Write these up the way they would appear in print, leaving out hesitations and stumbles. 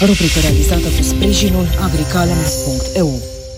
Rubrică realizată cu sprijinul agricalem.eu.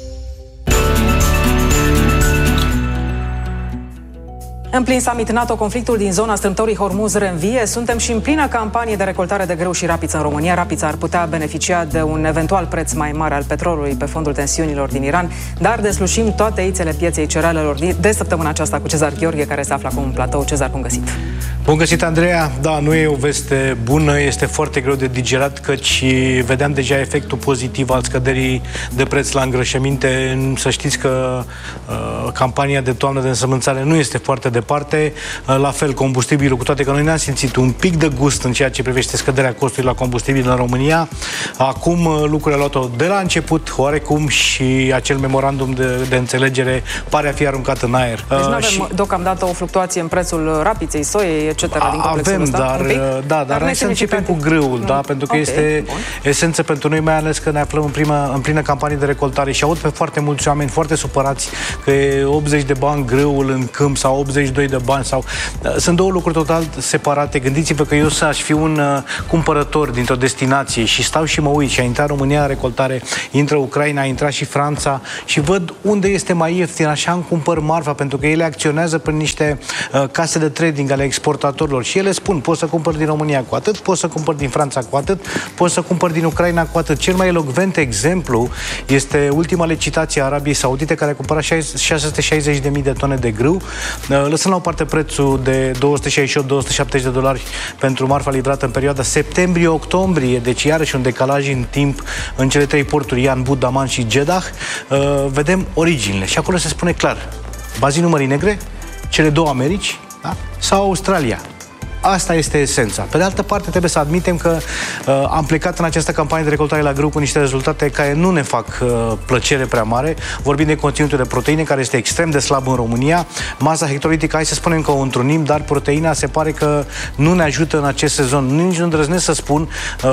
În plin summit NATO, conflictul din zona strâmtorii Hormuz reînvie. Suntem și în plină campanie de recoltare de grâu și rapiță în România. Rapița ar putea beneficia de un eventual preț mai mare al petrolului pe fondul tensiunilor din Iran, dar deslușim toate eițele pieței cerealelor de săptămâna aceasta cu Cezar Gheorghe, care se află acum în platou. Cezar, bun găsit! Bun găsit, Andreea! Da, nu e o veste bună, este foarte greu de digerat, căci vedeam deja efectul pozitiv al scăderii de preț la îngrășăminte. Să știți că campania de toamnă de însămânțare nu este foarte departe. La fel, combustibilul, cu toate că noi ne-am simțit un pic de gust în ceea ce privește scăderea costului la combustibil în România. Acum lucrurile au luat-o de la început, oarecum, și acel memorandum de înțelegere pare a fi aruncat în aer. Deci nu avem deocamdată o fluctuație în prețul rapiței, soiei, etc. din complexul ăsta? Dar hai să începem cu grâul, da? Pentru că este esență pentru noi, mai ales că ne aflăm în plină campanie de recoltare și aud pe foarte mulți oameni foarte supărați că e 80 de bani grâul în câmp sau 82 de bani sau... Sunt două lucruri total separate. Gândiți-vă că eu aș fi un cumpărător dintr-o destinație și stau și mă uit și a intrat România în recoltare, intră Ucraina, a intrat și Franța și văd unde este mai ieftin, așa îmi cumpăr marfa, pentru că ele acționează prin niște case de trading ale exportatorilor și ele spun, poți să cumpări din România cu atât, poți să cumpări din Franța cu atât, poți să cumpări din Ucraina cu atât. Cel mai elocvent exemplu este ultima licitație a Arabiei Saudite, care a cumpărat 660.000 de tone de grâu, lăsând la o parte prețul de $268-270 pentru marfa livrată în perioada septembrie-octombrie, deci iarăși un decalaj în timp în cele trei porturi, Ian, Bud, Daman și Jeddah. Vedem originile și acolo se spune clar, bazinul Mării Negre, cele două Americi, da? Sau Australia. Asta este esența. Pe de altă parte, trebuie să admitem că am plecat în această campanie de recoltare la grâu cu niște rezultate care nu ne fac plăcere prea mare. Vorbim de conținutul de proteine, care este extrem de slab în România. Masa hectolitică, hai să spunem că o întrunim, dar proteina se pare că nu ne ajută în acest sezon. Nici nu îndrăznesc să spun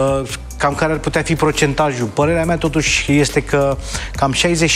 cam care ar putea fi procentajul. Părerea mea totuși este că cam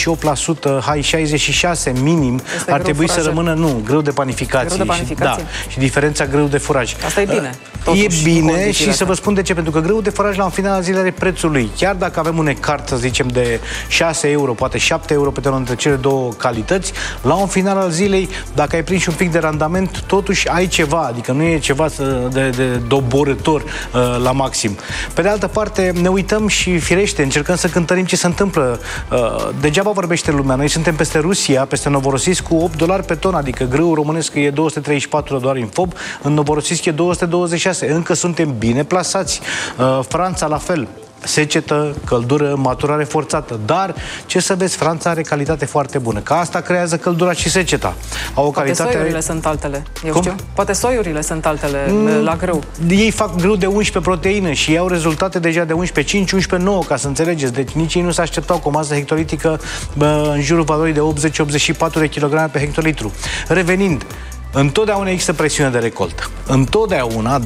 68%, hai 66 minim, este ar trebui să rămână, grâu de panificație. Grâu de panificație? Și diferența grâu de furaj. Asta e bine. E bine și să vă spun de ce, pentru că grâul de furaj la un final al zilei are prețul lui. Chiar dacă avem un ecart, să zicem, de 6 euro, poate 7 euro pe tonă între cele două calități, la un final al zilei, dacă ai prins și un pic de randament, totuși ai ceva, adică nu e ceva de doborător la maxim. Pe de altă parte, ne uităm și firește, încercăm să cântărim ce se întâmplă. Degeaba vorbește lumea. Noi suntem peste Rusia, peste Novorossiysk cu $8 pe tonă, adică grâul românesc e $234 în FOB, în Novorossiysk e 226. Încă suntem bine plasați. Franța la fel. Secetă, căldură, maturare forțată. Dar, ce să vezi, Franța are calitate foarte bună. Că asta creează căldura și seceta. Poate soiurile sunt altele. Poate soiurile sunt altele la grâu. Ei fac grâu de 11 proteine și iau rezultate deja de 11, 5, 11, 9, ca să înțelegeți. Deci nici ei nu se așteptau cu o masă hectolitică în jurul valorii de 80-84 de kg pe hectolitru. Revenind, întotdeauna există presiune de recoltă. Întotdeauna,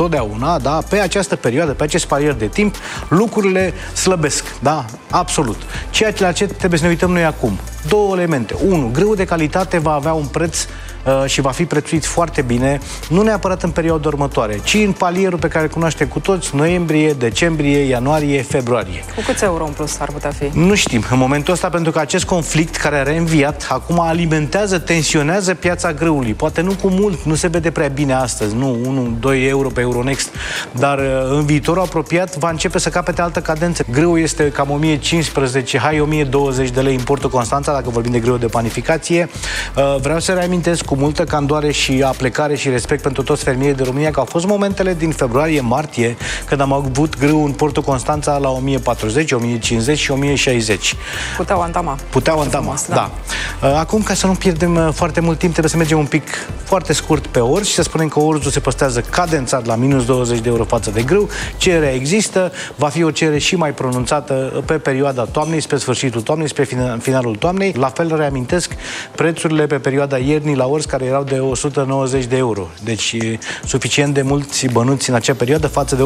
da, pe această perioadă, pe acest parier de timp, lucrurile slăbesc, da, absolut. Ceea la ce trebuie să ne uităm noi acum. Două elemente. Unu, grâul de calitate va avea un preț și va fi prețuit foarte bine, nu neapărat în perioada următoare, ci în palierul pe care îl cunoaștem cu toți, noiembrie, decembrie, ianuarie, februarie. Cu câți euro în plus ar putea fi? Nu știm în momentul ăsta, pentru că acest conflict care a reînviat, acum alimentează, tensionează piața grâului. Poate nu cu mult, nu se vede prea bine astăzi, nu 1-2 euro pe Euronext, dar în viitorul apropiat va începe să capete altă cadență. Grâul este cam 1015, hai 1020 de lei importul Constanța, dacă vorbim de grâu de panificație. Vreau să reamintesc cu multă candoare și aplecare și respect pentru toți fermierii de România că au fost momentele din februarie-martie când am avut grâu în portul Constanța la 1040, 1050 și 1060. Puteau antama. Da. Acum, ca să nu pierdem foarte mult timp, trebuie să mergem un pic foarte scurt pe orz și să spunem că orzul se păstrează cadențat la minus 20 de euro față de grâu. Cererea există, va fi o cerere și mai pronunțată pe perioada toamnei, spre sfârșitul toamnei, spre finalul toamnei. La fel reamintesc prețurile pe perioada iernii la orz, care erau de 190 de euro. Deci suficient de mulți bănuți în acea perioadă față de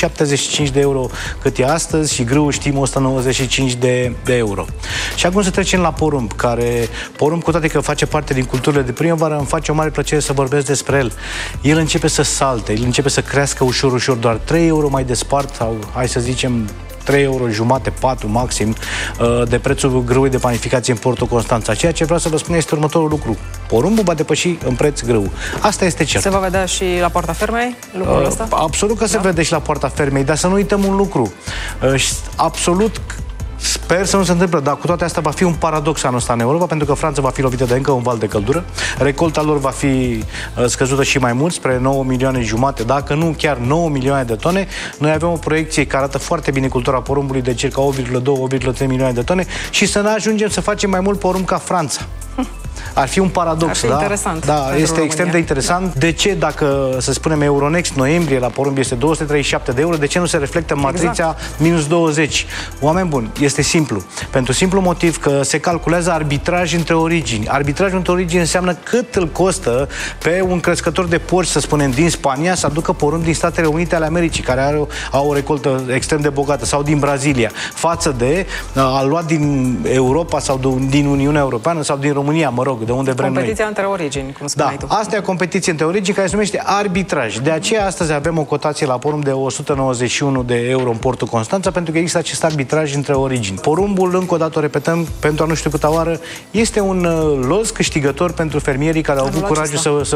175 de euro cât e astăzi și grâu știm 195 de euro. Și acum să trecem la porumb, porumb, cu toate că face parte din culturile de primăvară, îmi face o mare plăcere să vorbesc despre el. El începe să salte, el începe să crească ușor, doar 3 euro mai despart, sau hai să zicem 3 euro jumate, 4 maxim, de prețul grâului de panificație în portul Constanța. Ceea ce vreau să vă spun este următorul lucru. Porumbul va depăși în preț grâul. Asta este cert. Se va vedea și la poarta fermei lucrul ăsta? Absolut că se vede și la poarta fermei, dar să nu uităm un lucru. Absolut sper să nu se întâmple, dar cu toate astea va fi un paradox anul ăsta în Europa, pentru că Franța va fi lovită de încă un val de căldură, recolta lor va fi scăzută și mai mult, spre 9 milioane jumate, dacă nu chiar 9 milioane de tone. Noi avem o proiecție care arată foarte bine cultura porumbului de circa 8,2-8,3 milioane de tone și să ne ajungem să facem mai mult porumb ca Franța. Ar fi un paradox, ar fi interesant. Da, este extrem de interesant. De ce, dacă, să spunem, Euronext noiembrie la porumb este 237 de euro, de ce nu se reflectă în matrița minus 20? Oameni buni, este simplu. Pentru simplu motiv că se calculează arbitraj între origini. Arbitrajul între origini înseamnă cât îl costă pe un crescător de porci, să spunem, din Spania, să aducă porumb din Statele Unite ale Americii, care au o recoltă extrem de bogată, sau din Brazilia, față de a lua din Europa sau din Uniunea Europeană sau din România, mă rog, de unde vrem competiția între origini, cum spuneai tu. Asta e o competiție între origini care se numește arbitraj. De aceea astăzi avem o cotație la porumb de 191 de euro în portul Constanța, pentru că există acest arbitraj între origini. Porumbul, încă o dată o repetăm, pentru a nu știu câta oară, este un los câștigător pentru fermierii care au avut curajul să